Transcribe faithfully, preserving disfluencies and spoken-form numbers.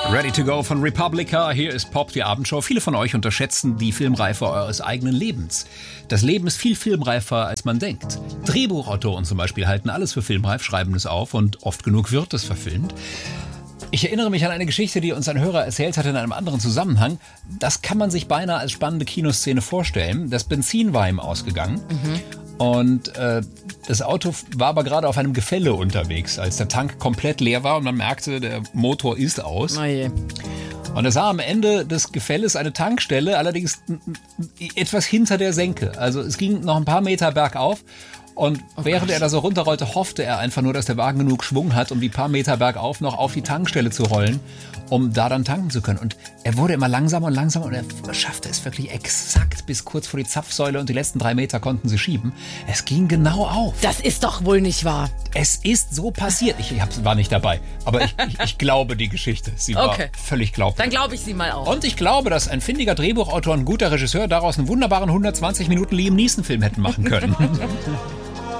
Ready to go von Republica. Hier ist Pop, die Abendshow. Viele von euch unterschätzen die Filmreife eures eigenen Lebens. Das Leben ist viel filmreifer, als man denkt. Drehbuchautoren zum Beispiel halten alles für filmreif, schreiben es auf und oft genug wird es verfilmt. Ich erinnere mich an eine Geschichte, die uns ein Hörer erzählt hat in einem anderen Zusammenhang. Das kann man sich beinahe als spannende Kinoszene vorstellen. Das Benzin war ihm ausgegangen. Mhm. Und äh, das Auto war aber gerade auf einem Gefälle unterwegs, als der Tank komplett leer war und man merkte, der Motor ist aus. Oh je. Und er sah am Ende des Gefälles eine Tankstelle, allerdings etwas hinter der Senke. Also es ging noch ein paar Meter bergauf. Und oh während Gott. er da so runterrollte, hoffte er einfach nur, dass der Wagen genug Schwung hat, um die paar Meter bergauf noch auf die Tankstelle zu rollen, um da dann tanken zu können. Und er wurde immer langsamer und langsamer und er schaffte es wirklich exakt bis kurz vor die Zapfsäule und die letzten drei Meter konnten sie schieben. Es ging genau auf. Das ist doch wohl nicht wahr. Es ist so passiert. Ich, ich war nicht dabei, aber ich, ich, ich glaube die Geschichte. Sie war okay. völlig glaubwürdig. Dann glaube ich sie mal auch. Und ich glaube, dass ein findiger Drehbuchautor und ein guter Regisseur daraus einen wunderbaren hundertzwanzig Minuten Liam Neeson-Film hätten machen können.